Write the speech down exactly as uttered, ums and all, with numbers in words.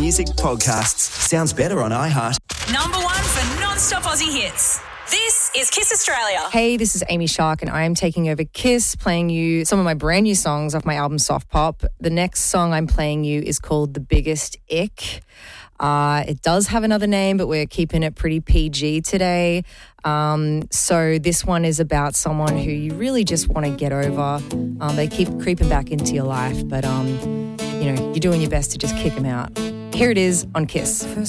music podcasts. Sounds better on iHeart. Number one for non-stop Aussie hits. This is Kiss Australia. Hey, this is Amy Shark and I am taking over Kiss, playing you some of my brand new songs off my album Soft Pop. The next song I'm playing you is called The Biggest Ick. Uh, it does have another name, but we're keeping it pretty P G today. Um, so this one is about someone who you really just want to get over. Um, they keep creeping back into your life, but um, you know, you're doing your best to just kick them out. Here it is on Kiss.